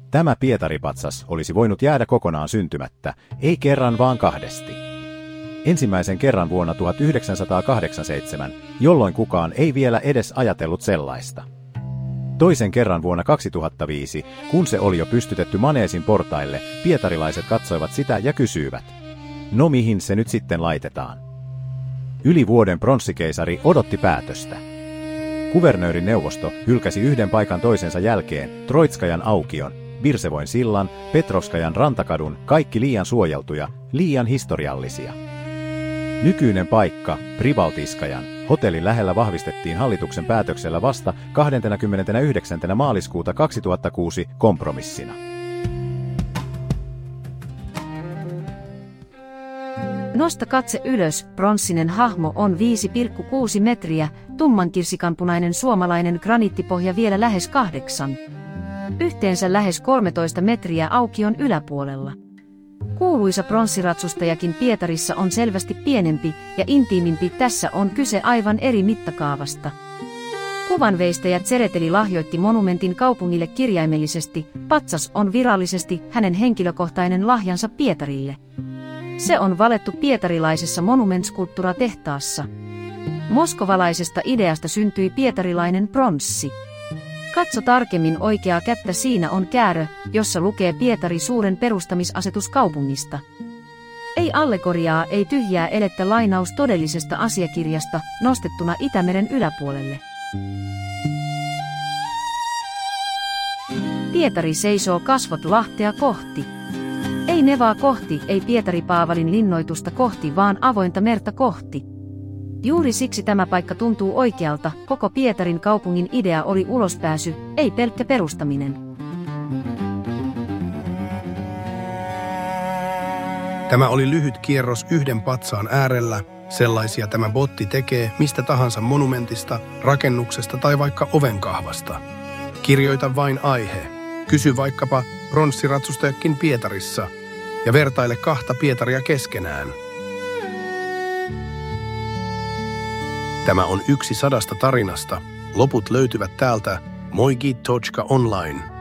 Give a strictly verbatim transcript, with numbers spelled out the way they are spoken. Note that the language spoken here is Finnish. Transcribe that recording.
Tämä Pietari-patsas olisi voinut jäädä kokonaan syntymättä, ei kerran vaan kahdesti. Ensimmäisen kerran vuonna tuhatyhdeksänsataakahdeksankymmentäseitsemän, jolloin kukaan ei vielä edes ajatellut sellaista. Toisen kerran vuonna kaksituhattaviisi, kun se oli jo pystytetty maneesin portaille, pietarilaiset katsoivat sitä ja kysyivät: no mihin se nyt sitten laitetaan? Yli vuoden pronssikeisari odotti päätöstä. Kuvernöörin neuvosto hylkäsi yhden paikan toisensa jälkeen Troitskajan aukion, Birsevoin sillan, Petrovskajan rantakadun, kaikki liian suojeltuja, liian historiallisia. Nykyinen paikka, Pribaltiskajan, hotellin lähellä vahvistettiin hallituksen päätöksellä vasta kahdeskymmenesyhdeksäs maaliskuuta kaksituhattakuusi kompromissina. Nosta katse ylös, pronssinen hahmo on viisi pilkku kuusi metriä, tummankirsikanpunainen suomalainen graniittipohja vielä lähes kahdeksan. Yhteensä lähes kolmetoista metriä aukion yläpuolella. Kuuluisa pronssiratsustajakin Pietarissa on selvästi pienempi ja intiimimpi, tässä on kyse aivan eri mittakaavasta. Kuvanveistäjä Tsereteli lahjoitti monumentin kaupungille kirjaimellisesti, patsas on virallisesti hänen henkilökohtainen lahjansa Pietarille. Se on valettu pietarilaisessa monumentskulpturatehtaassa. Moskovalaisesta ideasta syntyi pietarilainen pronssi. Katso tarkemmin oikeaa kättä, siinä on käärö, jossa lukee Pietari suuren perustamisasetus kaupungista. Ei allegoriaa, ei tyhjää elettä, lainaus todellisesta asiakirjasta, nostettuna Itämeren yläpuolelle. Pietari seisoo kasvot Lahtea kohti. Ei Nevaa kohti, ei Pietari-Paavalin linnoitusta kohti, vaan avointa merta kohti. Juuri siksi tämä paikka tuntuu oikealta, koko Pietarin kaupungin idea oli ulospääsy, ei pelkkä perustaminen. Tämä oli lyhyt kierros yhden patsaan äärellä, sellaisia tämä botti tekee mistä tahansa monumentista, rakennuksesta tai vaikka ovenkahvasta. Kirjoita vain aihe. Kysy vaikkapa pronssiratsustajakin Pietarissa ja vertaile kahta Pietaria keskenään. Tämä on yksi sadasta tarinasta. Loput löytyvät täältä Moigi Tochka Online.